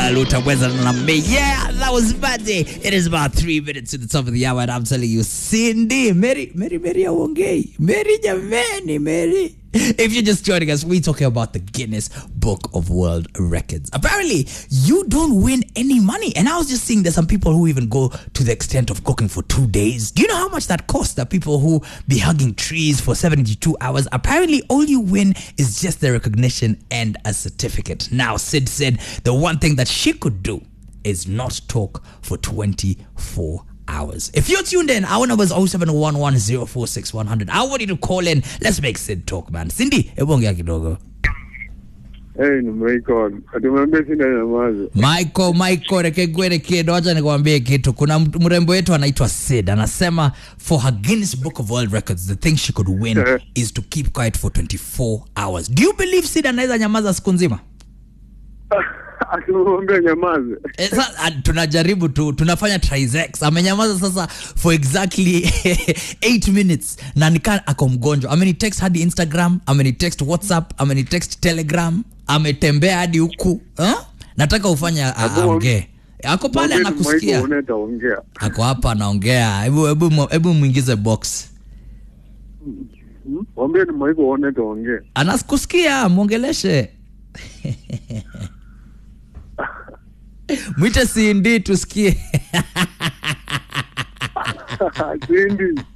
Luta na me. Yeah, that was Monday. It is about 3 minutes to the top of the hour, and I'm telling you, Cindy, Mary Awongei, Mary Jameni, Mary. If you're just joining us, we're talking about the Guinness Book of World Records. Apparently, you don't win any money. And I was just seeing there's some people who even go to the extent of cooking for 2 days. Do you know how much that costs? The people who be hugging trees for 72 hours. Apparently, all you win is just the recognition and a certificate. Now, Sid said the one thing that she could do is not talk for 24 hours. If you're tuned in, our number is 0711046100. I want you to call in. Let's make Sid talk, man. Cindy, ebongea kidogo. Hey, Michael. Atumwambie sina nyamaza. Michael, rekegwere kido. Wacha nikwambie kitu. Kuna mrembo wetu anaitwa Sid. Anasema for her Guinness Book of World Records, the thing she could win is to keep quiet for 24 hours. Do you believe Sid anaweza nyamaza siku nzima? Atumwambie nyamaza. Tunajaribu tu, tunafanya trisex. Amenyamaza sasa for exactly 8 minutes. Na nika ako mgonjwa. Amenitext hadi Instagram, amenitext WhatsApp, amenitext Telegram, ametembea hadi huku. Nataka ufanye aongee. Ako pale anakusikia. Ako hapa anaongea. Hebu muingize box. Mwambie ni Michael oneta ongea. Anakusikia, muongeleshe. Mwite Cindy tusikie. Cindy.